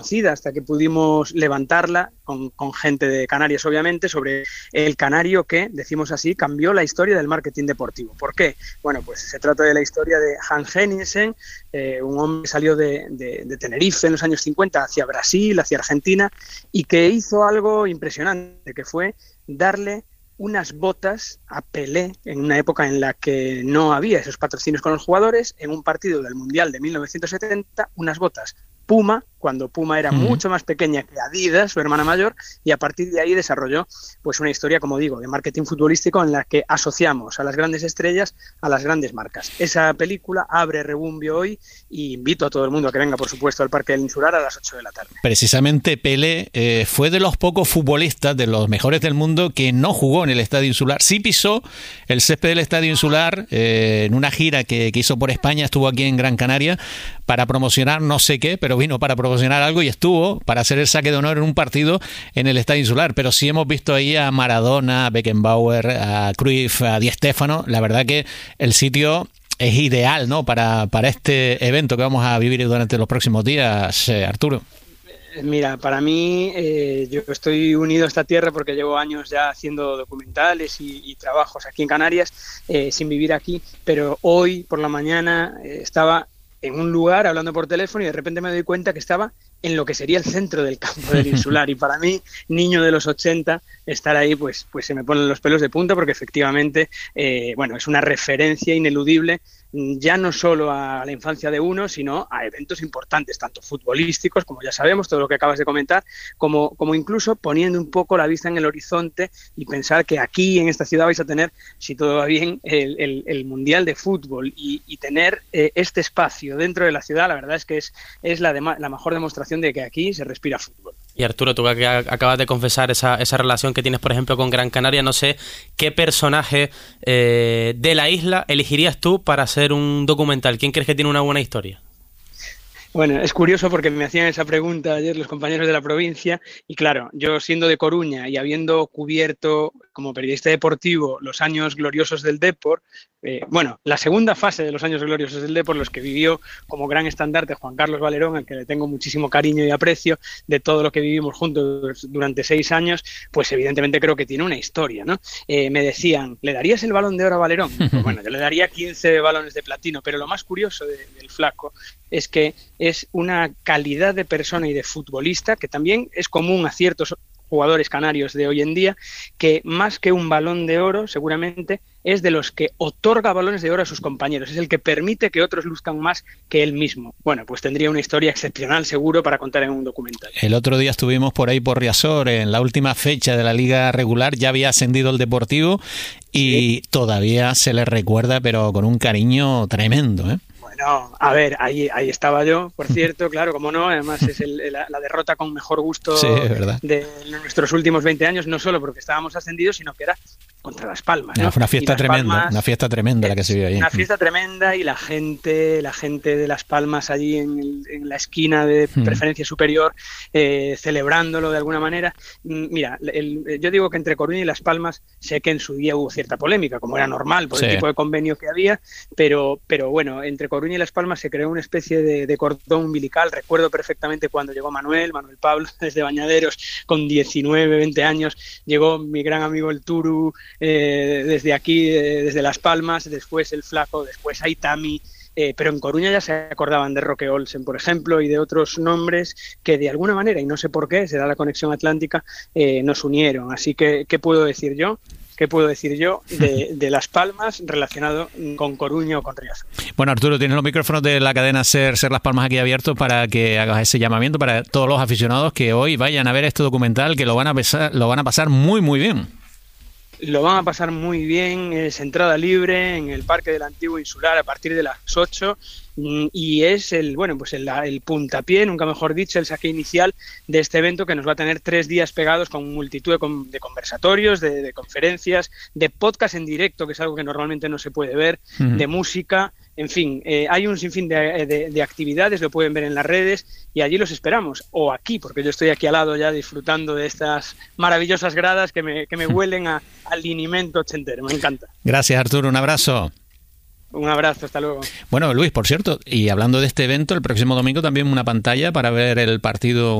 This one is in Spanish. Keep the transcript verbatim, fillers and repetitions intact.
hasta que pudimos levantarla con, con gente de Canarias, obviamente, sobre el canario que, decimos así, cambió la historia del marketing deportivo. ¿Por qué? Bueno, pues se trata de la historia de Hans Henningsen, eh, un hombre que salió de, de, de Tenerife en los años cincuenta hacia Brasil, hacia Argentina, y que hizo algo impresionante, que fue darle unas botas a Pelé en una época en la que no había esos patrocinios con los jugadores, en un partido del Mundial de mil novecientos setenta, unas botas Puma, cuando Puma era uh-huh. mucho más pequeña que Adidas, su hermana mayor, y a partir de ahí desarrolló pues una historia, como digo, de marketing futbolístico en la que asociamos a las grandes estrellas a las grandes marcas. Esa película abre Rebumbio hoy y invito a todo el mundo a que venga, por supuesto, al Parque del Insular a las ocho de la tarde. Precisamente Pelé eh, fue de los pocos futbolistas, de los mejores del mundo, que no jugó en el Estadio Insular. Sí pisó el césped del Estadio Insular eh, en una gira que, que hizo por España, estuvo aquí en Gran Canaria para promocionar no sé qué, pero vino para promocionar algo y estuvo para hacer el saque de honor en un partido en el Estadio Insular. Pero sí hemos visto ahí a Maradona, a Beckenbauer, a Cruyff, a Di Stéfano. La verdad que el sitio es ideal, ¿no?, para, para este evento que vamos a vivir durante los próximos días, eh, Arturo. Mira, para mí, eh, yo estoy unido a esta tierra porque llevo años ya haciendo documentales y, y trabajos aquí en Canarias, eh, sin vivir aquí, pero hoy por la mañana eh, estaba en un lugar hablando por teléfono y de repente me doy cuenta que estaba en lo que sería el centro del campo del Insular, y para mí, niño de los ochenta, estar ahí pues, pues se me ponen los pelos de punta, porque efectivamente eh, bueno, es una referencia ineludible, ya no solo a la infancia de uno, sino a eventos importantes, tanto futbolísticos, como ya sabemos, todo lo que acabas de comentar, como, como incluso poniendo un poco la vista en el horizonte y pensar que aquí en esta ciudad vais a tener, si todo va bien, el, el, el Mundial de Fútbol, y, y tener eh, este espacio dentro de la ciudad, la verdad es que es, es la, de, la mejor demostración de que aquí se respira fútbol. Y Arturo, tú que acabas de confesar esa, esa relación que tienes, por ejemplo, con Gran Canaria, no sé qué personaje eh, de la isla elegirías tú para hacer un documental. ¿Quién crees que tiene una buena historia? Bueno, es curioso porque me hacían esa pregunta ayer los compañeros de la provincia y claro, yo siendo de Coruña y habiendo cubierto como periodista deportivo los años gloriosos del Depor, eh, bueno, la segunda fase de los años gloriosos del Depor, los que vivió como gran estandarte Juan Carlos Valerón, al que le tengo muchísimo cariño y aprecio de todo lo que vivimos juntos durante seis años, pues evidentemente creo que tiene una historia, ¿no? Eh, me decían, ¿le darías el Balón de Oro a Valerón? Pues bueno, yo le daría quince balones de platino, pero lo más curioso de, del flaco es que es una calidad de persona y de futbolista que también es común a ciertos jugadores canarios de hoy en día, que más que un balón de oro, seguramente, es de los que otorga balones de oro a sus compañeros, es el que permite que otros luzcan más que él mismo. Bueno, pues tendría una historia excepcional, seguro, para contar en un documental. El otro día estuvimos por ahí por Riazor, en la última fecha de la Liga Regular, ya había ascendido el Deportivo y sí, todavía se le recuerda, pero con un cariño tremendo, ¿eh? No, a ver, ahí, ahí estaba yo, por cierto, claro, como no, además es el, la, la derrota con mejor gusto sí, de nuestros últimos veinte años, no solo porque estábamos ascendidos, sino que era contra Las Palmas, ¿no? Fue una fiesta tremenda, Palmas, una fiesta tremenda la que se vio ahí. Una fiesta tremenda y la gente, la gente de Las Palmas allí en, el, en la esquina de hmm. preferencia superior, eh, celebrándolo de alguna manera. Mira, el, yo digo que entre Coruña y Las Palmas sé que en su día hubo cierta polémica, como era normal, por sí. el tipo de convenio que había, pero, pero bueno, entre Coruña y Las Palmas se creó una especie de, de cordón umbilical. Recuerdo perfectamente cuando llegó Manuel, Manuel Pablo, desde Bañaderos, con diecinueve, veinte años, llegó mi gran amigo el Turu, Eh, desde aquí, eh, desde Las Palmas, después el Flaco, después Aitami, eh, pero en Coruña ya se acordaban de Roque Olsen, por ejemplo, y de otros nombres que de alguna manera, y no sé por qué, será la conexión atlántica, eh, nos unieron. Así que, ¿qué puedo decir yo? ¿Qué puedo decir yo de, de Las Palmas relacionado con Coruña o con Riazor? Bueno, Arturo, tienes los micrófonos de la cadena Ser, Ser Las Palmas aquí abiertos para que hagas ese llamamiento para todos los aficionados que hoy vayan a ver este documental, que lo van a pasar, lo van a pasar muy, muy bien. Lo van a pasar muy bien, es entrada libre en el Parque del Antiguo Insular a partir de las ocho y es el bueno pues el, el puntapié, nunca mejor dicho, el saque inicial de este evento que nos va a tener tres días pegados con multitud de, con, de conversatorios, de, de conferencias, de podcast en directo, que es algo que normalmente no se puede ver, uh-huh. de música, en fin, eh, hay un sinfín de, de, de actividades, lo pueden ver en las redes y allí los esperamos, o aquí, porque yo estoy aquí al lado ya disfrutando de estas maravillosas gradas que me, que me huelen a, al linimento ochentero, me encanta. Gracias, Arturo, un abrazo. Un abrazo, hasta luego. Bueno, Luis, por cierto, y hablando de este evento, el próximo domingo también una pantalla para ver el partido